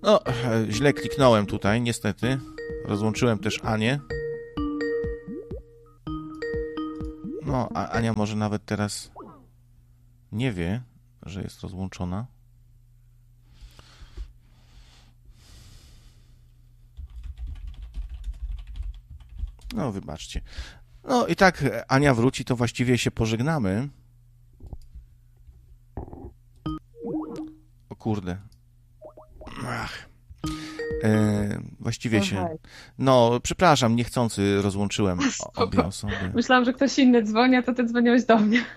No, źle kliknąłem tutaj, niestety. Rozłączyłem też Anię. No, a Ania może nawet teraz nie wie, że jest rozłączona. No, wybaczcie. No i tak Ania wróci, to właściwie się pożegnamy. O kurde. Ach. Właściwie się... No, przepraszam, niechcący rozłączyłem obie osoby. Myślałam, że ktoś inny dzwoni, a to ty dzwoniłeś do mnie.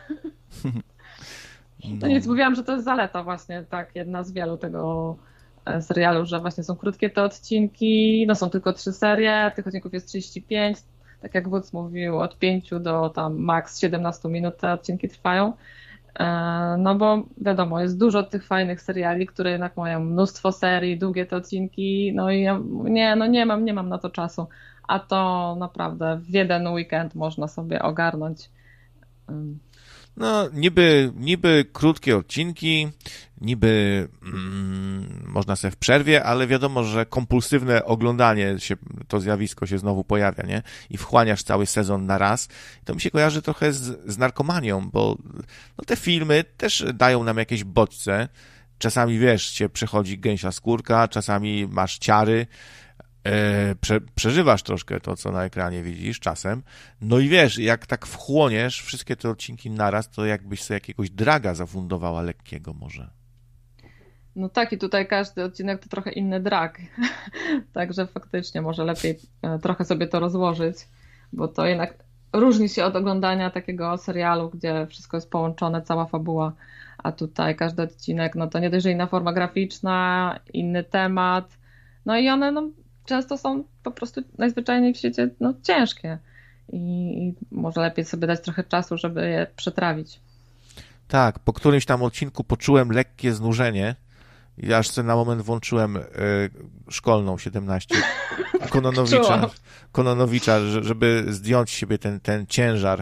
No nic, mówiłam, że to jest zaleta właśnie, tak, jedna z wielu tego serialu, że właśnie są krótkie te odcinki, no są tylko 3 serie, tych odcinków jest 35, tak jak Wódz mówił, od 5 do tam maks 17 minut te odcinki trwają. No bo wiadomo, jest dużo tych fajnych seriali, które jednak mają mnóstwo serii, długie te odcinki, no i ja nie mam na to czasu, a to naprawdę w jeden weekend można sobie ogarnąć. No, niby krótkie odcinki, niby można sobie w przerwie, ale wiadomo, że kompulsywne oglądanie to zjawisko się znowu pojawia, nie? I wchłaniasz cały sezon na raz. To mi się kojarzy trochę z narkomanią, bo no, te filmy też dają nam jakieś bodźce. Czasami, wiesz, cię przechodzi gęsia skórka, czasami masz ciary, przeżywasz troszkę to, co na ekranie widzisz czasem. No i wiesz, jak tak wchłoniesz wszystkie te odcinki naraz, to jakbyś sobie jakiegoś draga zafundowała lekkiego może. No tak, i tutaj każdy odcinek to trochę inny drag. Także faktycznie może lepiej trochę sobie to rozłożyć, bo to jednak różni się od oglądania takiego serialu, gdzie wszystko jest połączone, cała fabuła, a tutaj każdy odcinek, no to nie dość, że inna forma graficzna, inny temat, no i one często są po prostu najzwyczajniej w świecie ciężkie i może lepiej sobie dać trochę czasu, żeby je przetrawić. Tak, po którymś tam odcinku poczułem lekkie znużenie i aż sobie na moment włączyłem szkolną 17 Kononowicza, żeby zdjąć z siebie ten ciężar.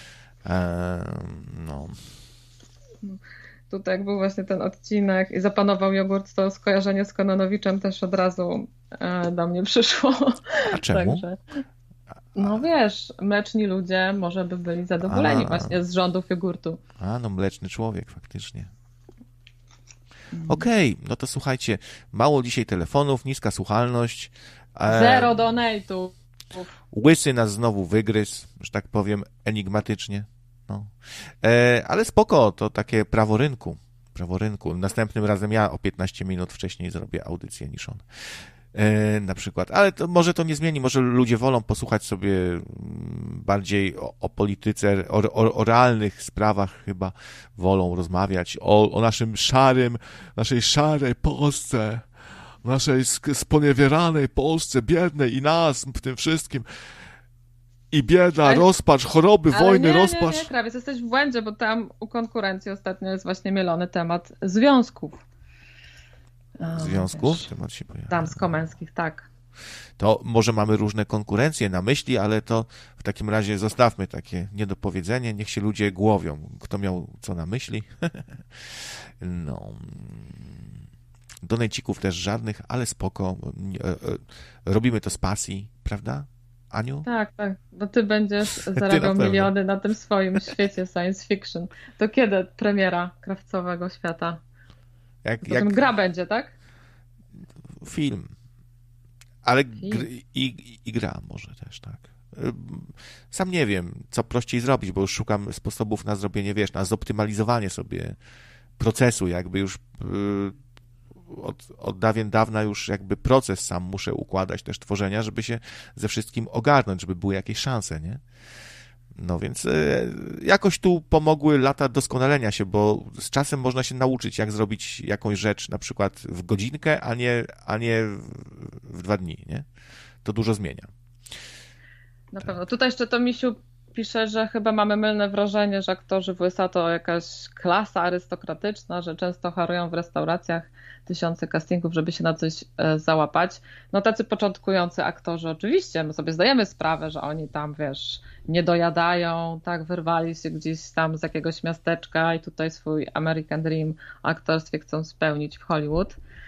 No. Tutaj jak był właśnie ten odcinek i zapanował jogurt, to skojarzenie z Kononowiczem też od razu do mnie przyszło. A czemu? Także, no wiesz, mleczni ludzie może by byli zadowoleni właśnie z rządów jogurtu. No mleczny człowiek faktycznie. Okej, no to słuchajcie, mało dzisiaj telefonów, niska słuchalność. Zero donate'ów. Łysy nas znowu wygryzł, że tak powiem, enigmatycznie. No. Ale spoko, to takie prawo rynku. Następnym razem ja o 15 minut wcześniej zrobię audycję niż on. Na przykład. Ale może to nie zmieni, może ludzie wolą posłuchać sobie bardziej o polityce, o realnych sprawach chyba wolą rozmawiać, o naszej szarej Polsce, naszej sponiewieranej Polsce, biednej i nas w tym wszystkim. I bieda, rozpacz, choroby, wojny, rozpacz. Nie, Krawiec, jesteś w błędzie, bo tam u konkurencji ostatnio jest właśnie mielony temat związków. Związków? Temat się pojawia. Damsko-męskich, tak. To może mamy różne konkurencje na myśli, ale to w takim razie zostawmy takie niedopowiedzenie, niech się ludzie głowią. Kto miał co na myśli? No. Donejcików też żadnych, ale spoko. Robimy to z pasji, prawda? Aniu? Tak, bo ty będziesz zarabiał miliony na tym swoim świecie science fiction. To kiedy premiera Krawcowego Świata? Potem gra będzie, tak? Film. Ale i gra może też, tak. Sam nie wiem, co prościej zrobić, bo już szukam sposobów na zrobienie, na zoptymalizowanie sobie procesu, jakby już od dawien dawna już jakby proces sam muszę układać też tworzenia, żeby się ze wszystkim ogarnąć, żeby były jakieś szanse, nie? No więc jakoś tu pomogły lata doskonalenia się, bo z czasem można się nauczyć, jak zrobić jakąś rzecz na przykład w godzinkę, a nie w 2 dni, nie? To dużo zmienia. Na pewno. Tutaj jeszcze to Misiu pisze, że chyba mamy mylne wrażenie, że aktorzy w USA to jakaś klasa arystokratyczna, że często harują w restauracjach, tysiące castingów, żeby się na coś załapać. No tacy początkujący aktorzy oczywiście, my sobie zdajemy sprawę, że oni tam, wiesz, nie dojadają, tak, wyrwali się gdzieś tam z jakiegoś miasteczka i tutaj swój American Dream o aktorstwie chcą spełnić w Hollywood.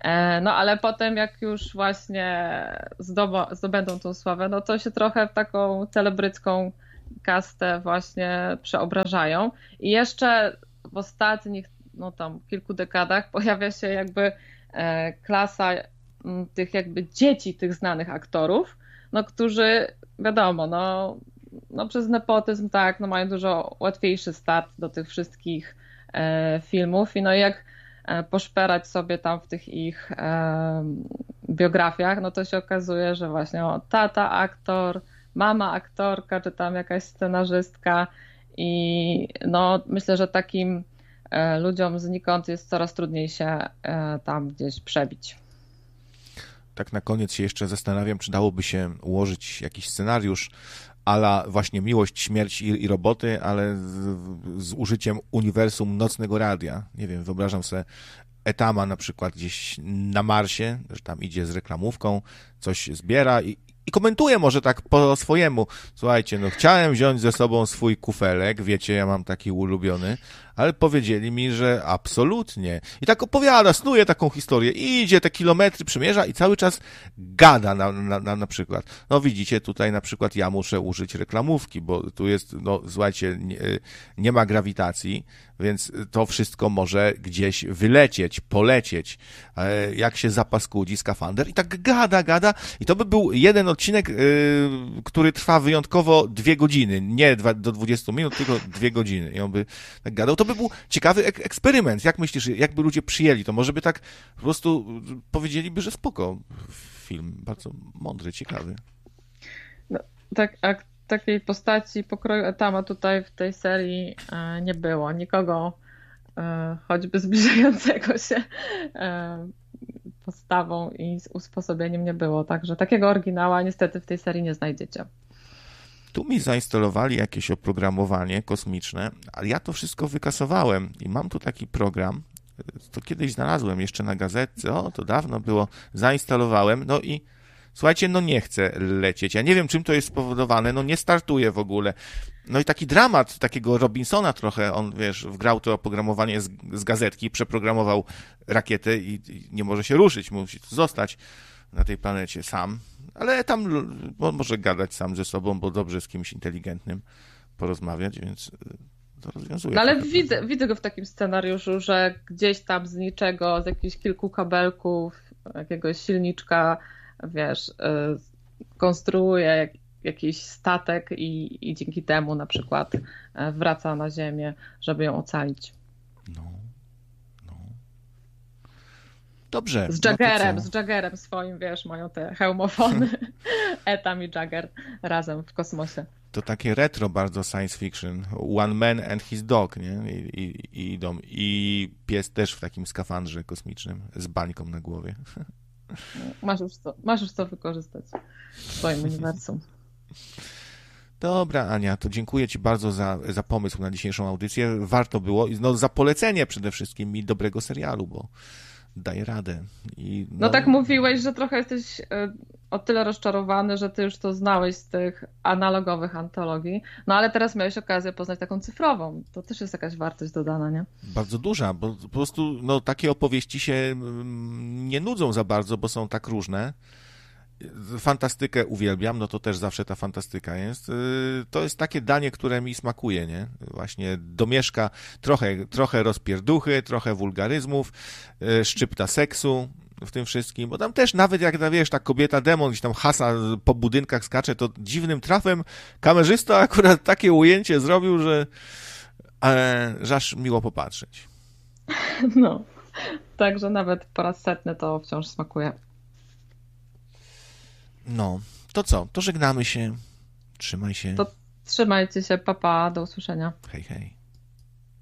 No ale potem jak już właśnie zdobędą tą sławę, no to się trochę w taką celebrycką kastę właśnie przeobrażają. I jeszcze w ostatnich, no tam kilku dekadach pojawia się jakby klasa tych jakby dzieci tych znanych aktorów, no którzy wiadomo, no przez nepotyzm tak, no mają dużo łatwiejszy start do tych wszystkich filmów i no jak poszperać sobie tam w tych ich biografiach, no to się okazuje, że właśnie tata aktor, mama aktorka, czy tam jakaś scenarzystka i no myślę, że takim ludziom znikąd jest coraz trudniej się tam gdzieś przebić. Tak na koniec się jeszcze zastanawiam, czy dałoby się ułożyć jakiś scenariusz a la właśnie Miłość, Śmierć i roboty, ale z użyciem uniwersum Nocnego Radia. Nie wiem, wyobrażam sobie Etama na przykład gdzieś na Marsie, że tam idzie z reklamówką, coś zbiera i komentuje może tak po swojemu. Słuchajcie, no chciałem wziąć ze sobą swój kufelek, wiecie, ja mam taki ulubiony, ale powiedzieli mi, że absolutnie. I tak opowiada, snuje taką historię, idzie te kilometry, przemierza i cały czas gada na przykład. No widzicie, tutaj na przykład ja muszę użyć reklamówki, bo tu jest, no słuchajcie, nie ma grawitacji, więc to wszystko może gdzieś wylecieć, polecieć, jak się zapaskudzi skafander i tak gada i to by był jeden odcinek, który trwa wyjątkowo 2 godziny, nie do 20 minut, tylko 2 godziny i on by tak gadał. To by był ciekawy eksperyment. Jak myślisz, jakby ludzie przyjęli to? Może by tak po prostu powiedzieliby, że spoko. Film bardzo mądry, ciekawy. No, tak, a takiej postaci pokroju Etama tutaj w tej serii nie było. Nikogo choćby zbliżającego się postawą i usposobieniem nie było. Także takiego oryginała niestety w tej serii nie znajdziecie. Tu mi zainstalowali jakieś oprogramowanie kosmiczne, ale ja to wszystko wykasowałem i mam tu taki program, to kiedyś znalazłem jeszcze na gazetce, to dawno było, zainstalowałem, no i słuchajcie, no nie chcę lecieć. Ja nie wiem, czym to jest spowodowane, no nie startuje w ogóle. No i taki dramat takiego Robinsona trochę, on, wiesz, wgrał to oprogramowanie z gazetki, przeprogramował rakietę i nie może się ruszyć, musi tu zostać na tej planecie sam. Ale tam może gadać sam ze sobą, bo dobrze z kimś inteligentnym porozmawiać, więc to rozwiązuje. No ale widzę go w takim scenariuszu, że gdzieś tam z niczego, z jakichś kilku kabelków, jakiegoś silniczka, wiesz, konstruuje jakiś statek i dzięki temu na przykład wraca na Ziemię, żeby ją ocalić. No. Dobrze. Z Jaggerem swoim, wiesz, mają te hełmofony. Etam i Jagger razem w kosmosie. To takie retro bardzo science fiction. One man and his dog, nie? I idą. I pies też w takim skafandrze kosmicznym z bańką na głowie. Masz już co wykorzystać w swoim uniwersum. Dobra, Ania, to dziękuję Ci bardzo za pomysł na dzisiejszą audycję. Warto było, no za polecenie przede wszystkim i dobrego serialu, bo daje radę. No tak mówiłeś, że trochę jesteś o tyle rozczarowany, że ty już to znałeś z tych analogowych antologii, no ale teraz miałeś okazję poznać taką cyfrową. To też jest jakaś wartość dodana, nie? Bardzo duża, bo po prostu no, takie opowieści się nie nudzą za bardzo, bo są tak różne. Fantastykę uwielbiam, no to też zawsze ta fantastyka jest. To jest takie danie, które mi smakuje, nie? Właśnie domieszka trochę rozpierduchy, trochę wulgaryzmów, szczypta seksu w tym wszystkim, bo tam też nawet jak, wiesz, ta kobieta demon gdzieś tam hasa po budynkach skacze, to dziwnym trafem kamerzysta akurat takie ujęcie zrobił, że aż miło popatrzeć. No, także nawet po raz setny to wciąż smakuje. No, to co? To żegnamy się. Trzymaj się. To trzymajcie się, papa, do usłyszenia. Hej, hej.